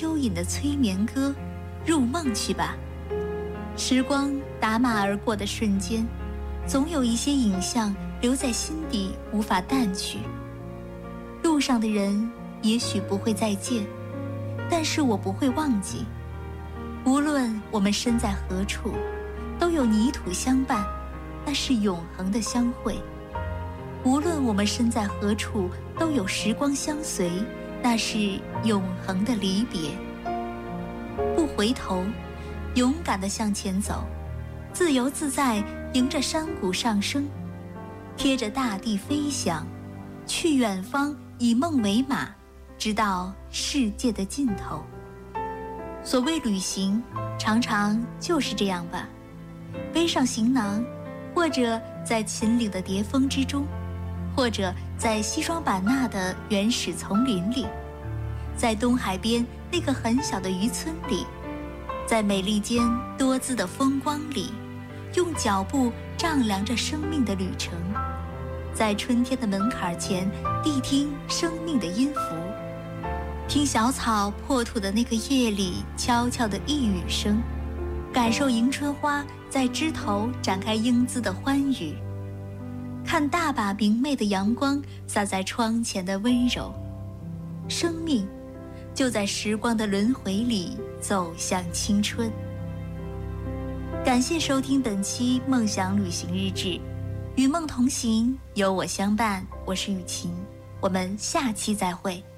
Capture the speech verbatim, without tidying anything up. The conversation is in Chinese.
蚯蚓的催眠歌，入梦去吧。时光打马而过的瞬间，总有一些影像留在心底，无法淡去。路上的人也许不会再见，但是我不会忘记。无论我们身在何处，都有泥土相伴，那是永恒的相会。无论我们身在何处，都有时光相随，那是永恒的离别。不回头，勇敢地向前走，自由自在，迎着山谷上升，贴着大地飞翔，去远方，以梦为马，直到世界的尽头。所谓旅行，常常就是这样吧，背上行囊，或者在秦岭的叠峰之中，或者在西双版纳的原始丛林里，在东海边那个很小的渔村里，在美利坚多姿的风光里，用脚步丈量着生命的旅程，在春天的门槛前谛听生命的音符，听小草破土的那个夜里悄悄的呓语声，感受迎春花在枝头展开英姿的欢愉，看大把明媚的阳光洒在窗前的温柔。生命就在时光的轮回里走向青春。感谢收听本期梦想旅行日志，与梦同行，有我相伴，我是雨晴，我们下期再会。